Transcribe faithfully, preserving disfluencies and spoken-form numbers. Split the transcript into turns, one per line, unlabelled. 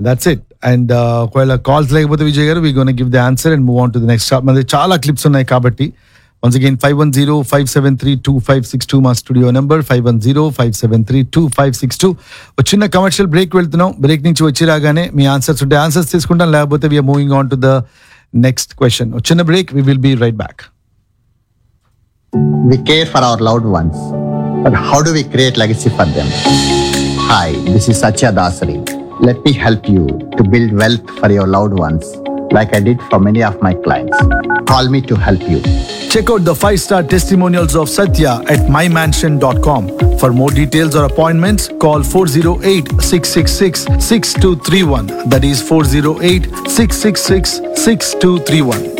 That's it. And ఒకవేళ calls లేకపోతే విజయ్ గారు we gonna give the answer and move on to the next stop. మనది చాలా clips ఉన్నాయి కాబట్టి once again five one zero five seven three two five six two మా studio number five one zero five seven three two five six two. ఒక చిన్న commercial break వెళ్తున్నాం. Break నుంచి వచ్చి రాగానే మీ ఆన్సర్స్ ఉంటే ఆన్సర్స్ తీసుకుంటాం, లేకపోతే we are moving on to the next question. ఒక చిన్న break, we will be right back.
We care for our loved ones, but how do we create legacy for them? Hi, this is Satya Dasari. Let me help you to build wealth for your loved ones, like I did for many of my clients. Call me to help you.
Check out the five-star testimonials of Satya at my mansion dot com. For more details or appointments, call four oh eight, six six six, six two three one. That is four oh eight, six six six, six two three one.